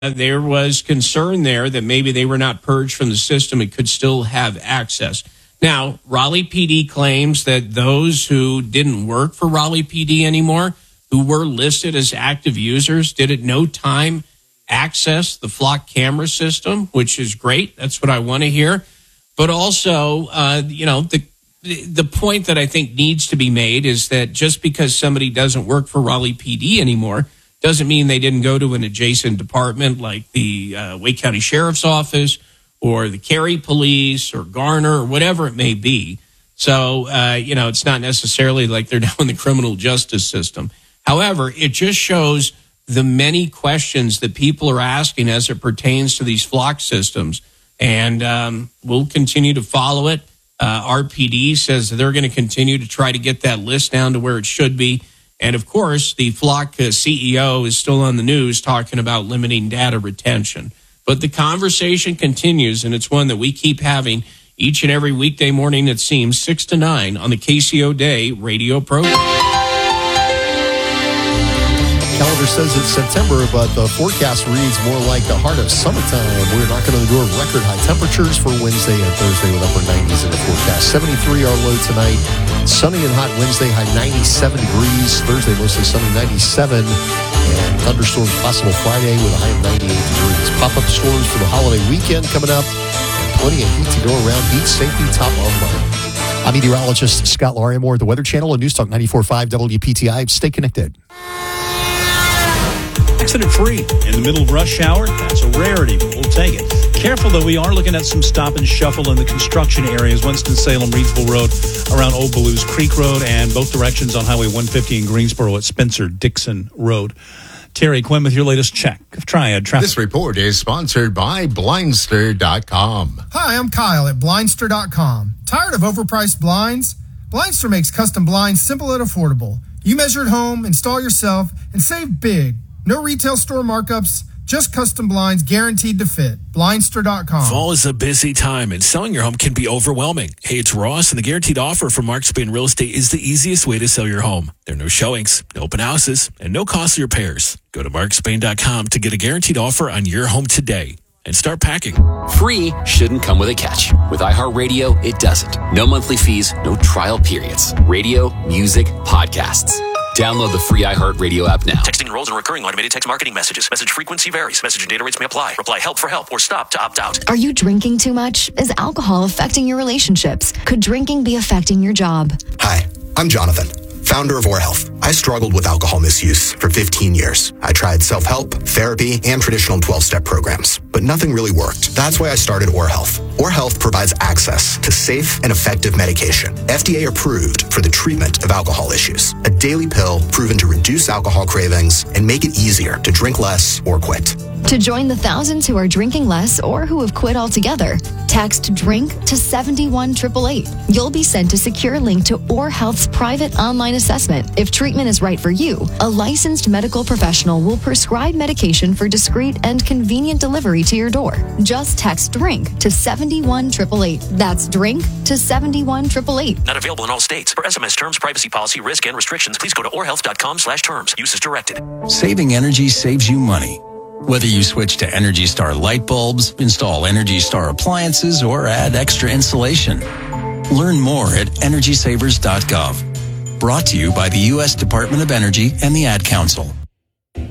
there was concern there that maybe they were not purged from the system and could still have access. Now, Raleigh PD claims that those who didn't work for Raleigh PD anymore, who were listed as active users, did at no time access the Flock camera system, which is great. That's what I want to hear. But also, the point that I think needs to be made is that just because somebody doesn't work for Raleigh PD anymore doesn't mean they didn't go to an adjacent department like the Wake County Sheriff's Office or the Cary Police or Garner or whatever it may be. So, it's not necessarily like they're now in the criminal justice system. However, it just shows the many questions that people are asking as it pertains to these Flock systems. And we'll continue to follow it. RPD says they're going to continue to try to get that list down to where it should be. And, of course, the Flock CEO is still on the news talking about limiting data retention. But the conversation continues, and it's one that we keep having each and every weekday morning, it seems, 6 to 9 on the KCO Day radio program. Calendar says it's September, but the forecast reads more like the heart of summertime. We're knocking on the door of record high temperatures for Wednesday and Thursday with upper 90s in the forecast. 73 our low tonight. Sunny and hot Wednesday, high 97 degrees. Thursday, mostly sunny, 97. And thunderstorms possible Friday with a high of 98 degrees. Pop-up storms for the holiday weekend coming up. And plenty of heat to go around. Heat safety top of mind. I'm meteorologist Scott Larimore at the Weather Channel and News Talk 94.5 WPTI. Stay connected. Accident-free in the middle of rush hour. That's a rarity, but we'll take it. Careful, though, we are looking at some stop and shuffle in the construction areas. Winston-Salem, Reedsville Road, around Old Ballew's Creek Road, and both directions on Highway 150 in Greensboro at Spencer-Dixon Road. Terry Quinn with your latest check of Triad traffic. This report is sponsored by Blindster.com. Hi, I'm Kyle at Blindster.com. Tired of overpriced blinds? Blindster makes custom blinds simple and affordable. You measure at home, install yourself, and save big. No retail store markups, just custom blinds guaranteed to fit. Blindster.com. Fall is a busy time, and selling your home can be overwhelming. Hey, it's Ross, and the guaranteed offer from Mark Spain Real Estate is the easiest way to sell your home. There are no showings, no open houses, and no costly repairs. Go to markspain.com to get a guaranteed offer on your home today and start packing. Free shouldn't come with a catch. With iHeartRadio, it doesn't. No monthly fees, no trial periods. Radio, music, podcasts. Download the free iHeartRadio app now. Texting enrolls in recurring automated text marketing messages. Message frequency varies. Message and data rates may apply. Reply help for help or stop to opt out. Are you drinking too much? Is alcohol affecting your relationships? Could drinking be affecting your job? Hi, I'm Jonathan, founder of OrHealth. I struggled with alcohol misuse for 15 years. I tried self-help, therapy, and traditional 12-step programs, but nothing really worked. That's why I started OrHealth. OrHealth provides access to safe and effective medication, FDA approved for the treatment of alcohol issues. A daily pill proven to reduce alcohol cravings and make it easier to drink less or quit. To join the thousands who are drinking less or who have quit altogether, text DRINK to 71888. You'll be sent a secure link to OrHealth's private online assessment. If treatment is right for you, a licensed medical professional will prescribe medication for discreet and convenient delivery to your door. Just text DRINK to 71888. That's DRINK to 71888. Not available in all states. For SMS terms, privacy policy, risk, and restrictions, please go to orhealth.com/terms. Use as directed. Saving energy saves you money. Whether you switch to Energy Star light bulbs, install Energy Star appliances, or add extra insulation. Learn more at EnergySavers.gov. Brought to you by the U.S. Department of Energy and the Ad Council.